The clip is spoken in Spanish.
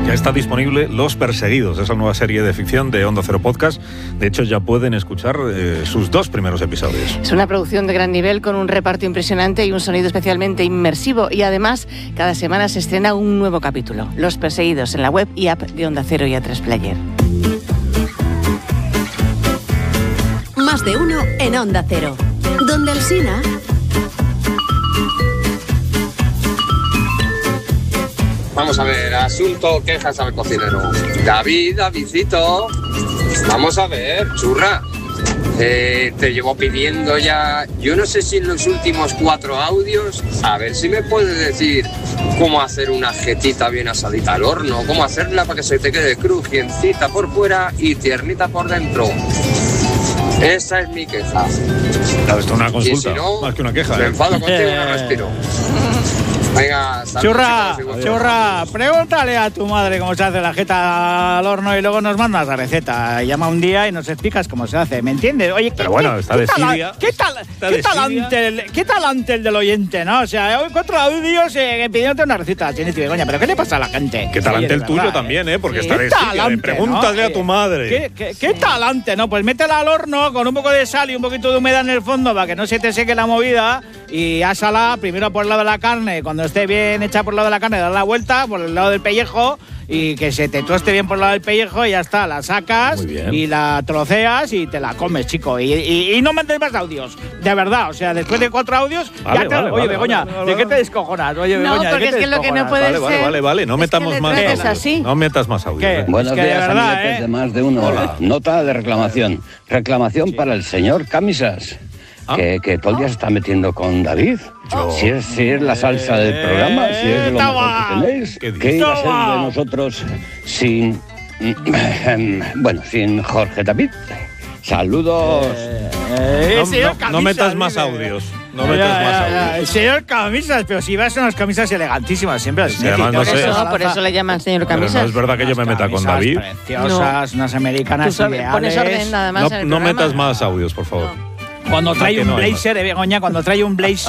Ya está disponible Los Perseguidos, esa nueva serie de ficción de Onda Cero Podcast. De hecho, ya pueden escuchar sus 2 primeros episodios. Es una producción de gran nivel con un reparto impresionante y un sonido especialmente inmersivo. Y además, cada semana se estrena un nuevo capítulo. Los Perseguidos, en la web y app de Onda Cero y A3 Player. Más de uno en Onda Cero. Donde Alsina... Vamos a ver, asunto quejas al cocinero. Davidcito, vamos a ver, churra. Te llevo pidiendo ya, yo no sé si en los últimos 4 audios, a ver si me puedes decir cómo hacer una jetita bien asadita al horno, cómo hacerla para que se te quede crujiencita por fuera y tiernita por dentro. Esa es mi queja. Claro, esto es una consulta, si no, más que una queja. Me enfado contigo y no respiro. Venga, Churra, pregúntale a tu madre cómo se hace la jeta al horno y luego nos mandas la receta. Llama un día y nos explicas cómo se hace, ¿me entiendes? Oye, pero bueno, está de Siria. ¿Qué talante el del oyente, no? O sea, hoy 4 audios pidiéndote una receta, Chinito y Begoña, pero ¿qué le pasa a la gente? Qué talante el tuyo también, porque está de Siria. Pregúntale a tu madre. ¿Qué talante, no? Pues métela al horno con un poco de sal y un poquito de humedad en el fondo para que no se te seque la movida y ásala primero por el lado de la carne, cuando esté bien hecha por el lado de la carne, dar la vuelta por el lado del pellejo y que se te toste bien por el lado del pellejo y ya está, la sacas y la troceas y te la comes, chico. Y no mandes más audios, de verdad, o sea, después de 4 audios, oye, Begoña, ¿de qué te descojonas? Oye, no, Begoña, porque es que lo que no puede ser... Vale, no metamos más audios. Así. No metas más audios. Buenos días, amiguetes de Más de Uno. Hola. Nota de reclamación. Reclamación para el señor Camisas. Que todo el día se está metiendo con David. Si es la salsa del programa, si es lo mejor que tenéis, ¿qué iba a ser de nosotros sin Jorge David? Saludos. No metas más audios. No metas más audios. El señor Camisas, pero si vas a unas camisas elegantísimas siempre. Además, no sé. Por eso le llaman señor Camisas. Pero no es verdad que yo me meta con David. Preciosas, unas americanas ideales. Pones orden nada más en el no programa. metas más audios, por favor. Cuando trae un blazer, Begoña, cuando trae un blazer